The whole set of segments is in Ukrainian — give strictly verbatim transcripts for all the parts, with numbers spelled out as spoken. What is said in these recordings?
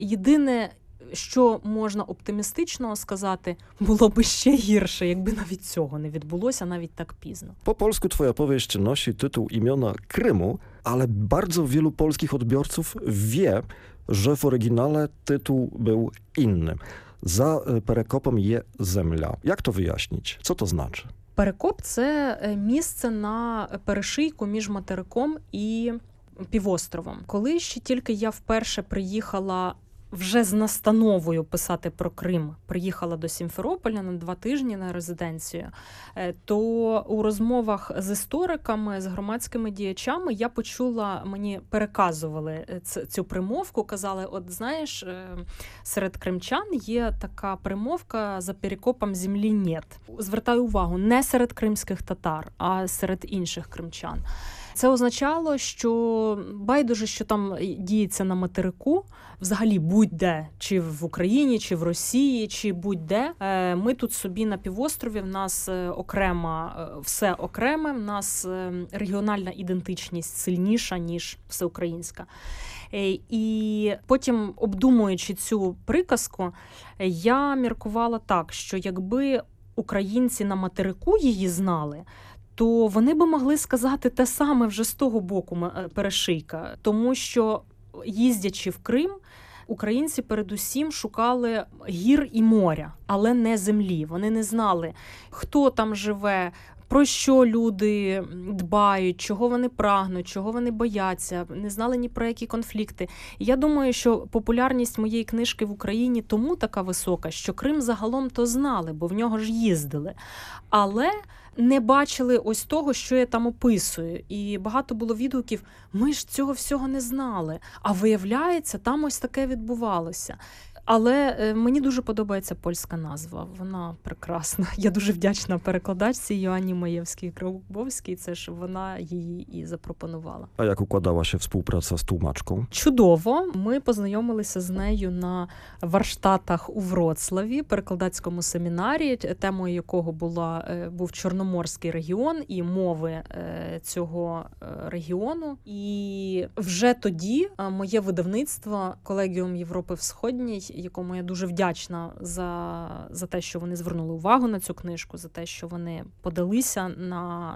Єдине, що можна оптимістично сказати, було би ще гірше, якби навіть цього не відбулося, навіть так пізно. Po polsku twoja powieść nosi tytuł imiona Krymu, ale bardzo wielu polskich odbiorców wie, że w oryginale tytuł był inny. За перекопом є земля. Як то вияснить? Що то значить? Перекоп – це місце на перешийку між материком і півостровом. Коли ще тільки я вперше приїхала вже з настановою писати про Крим, приїхала до Сімферополя на два тижні на резиденцію, то у розмовах з істориками, з громадськими діячами я почула, мені переказували цю примовку, казали, от знаєш, серед кримчан є така примовка «за перекопом землі нет». Звертаю увагу, не серед кримських татар, а серед інших кримчан. Це означало, що байдуже, що там діється на материку, взагалі будь-де, чи в Україні, чи в Росії, чи будь-де. Ми тут собі на півострові, в нас окрема, все окреме, в нас регіональна ідентичність сильніша, ніж всеукраїнська. І потім, обдумуючи цю приказку, я міркувала так, що якби українці на материку її знали, то вони би могли сказати те саме вже з того боку перешийка. Тому що, їздячи в Крим, українці передусім шукали гір і моря, але не землі. Вони не знали, хто там живе, про що люди дбають, чого вони прагнуть, чого вони бояться, не знали ні про які конфлікти. І я думаю, що популярність моєї книжки в Україні тому така висока, що Крим загалом то знали, бо в нього ж їздили. Але не бачили ось того, що я там описую. І багато було відгуків, ми ж цього всього не знали. А виявляється, там ось таке відбувалося. Але мені дуже подобається польська назва, вона прекрасна. Я дуже вдячна перекладачці Joannie Majewskiej-Grabowskiej, це ж вона її і запропонувала. А як укладала się współpraca з тлумачką? Чудово. Ми познайомилися з нею на варштатах у Вроцлаві, перекладацькому семінарі, темою якого була, був Чорноморський регіон і мови цього регіону. І вже тоді моє видавництво «Колегіум Європи Всходній», якому я дуже вдячна за, за те, що вони звернули увагу на цю книжку, за те, що вони подалися на,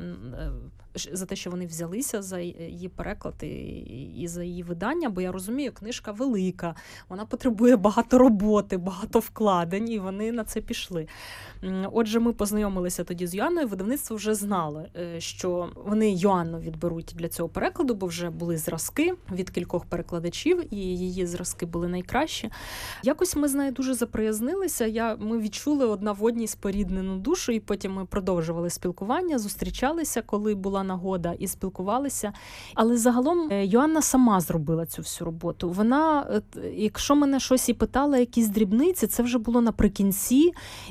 за те, що вони взялися за її переклад і, і за її видання, бо я розумію, книжка велика, вона потребує багато роботи, багато вкладень, і вони на це пішли. Отже, ми познайомилися тоді з Йоанною, видавництво вже знало, що вони Йоанну відберуть для цього перекладу, бо вже були зразки від кількох перекладачів, і її зразки були найкращі. Якось ми з нею дуже заприязнилися, я, ми відчули одна в одній споріднену душу, і потім ми продовжували спілкування, зустрічалися, коли була нагода, і спілкувалися. Але загалом Йоанна сама зробила цю всю роботу. Вона, якщо мене щось і питала, якісь дрібниці, це вже було наприкінці,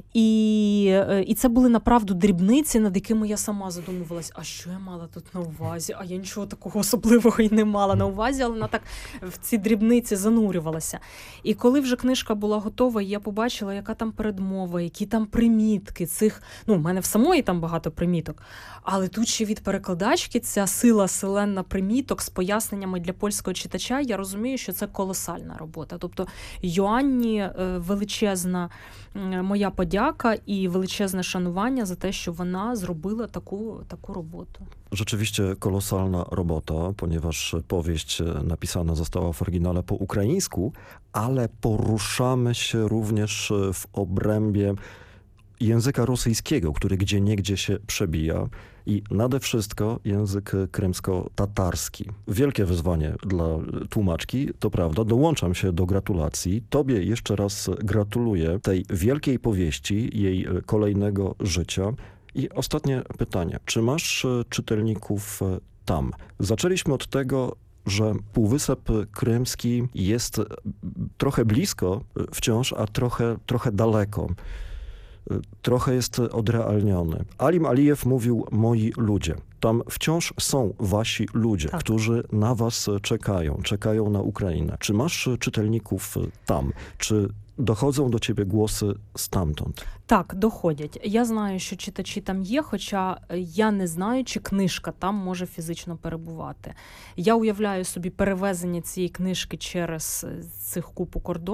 і, і це були направду дрібниці, над якими я сама задумувалась, а що я мала тут на увазі? А я нічого такого особливого і не мала на увазі, але вона так в ці дрібниці занурювалася. І коли вже книжка була готова, і я побачила, яка там передмова, які там примітки цих, ну, в мене в самої там багато приміток, але тут ще від перекладачки ця сила селенна приміток з поясненнями для польського читача, я розумію, що це колосальна робота. Тобто Йоанні величезна моя подяка і величезне szanowanie za to, że ona zrobiła taką, taką robotę. Rzeczywiście kolosalna robota, ponieważ powieść napisana została w oryginale po ukraińsku, ale poruszamy się również w obrębie języka rosyjskiego, który gdzieniegdzie się przebija i nade wszystko język krymsko-tatarski. Wielkie wyzwanie dla tłumaczki, to prawda. Dołączam się do gratulacji. Tobie jeszcze raz gratuluję tej wielkiej powieści, jej kolejnego życia. I ostatnie pytanie. Czy masz czytelników tam? Zaczęliśmy od tego, że Półwysep Krymski jest trochę blisko wciąż, a trochę, trochę daleko. trochę jest odrealniony. Alim Alijew mówił moi ludzie. Tam wciąż są wasi ludzie, Tak. którzy na was czekają, czekają na Ukrainę. Czy masz czytelników tam? Чи доходять до тебе голоси стамтąd? Так, доходять. Я знаю, що читачі там є, хоча я не знаю, чи книжка там може фізично перебувати. Я уявляю собі перевезення цієї книжки через цих купу кордонів.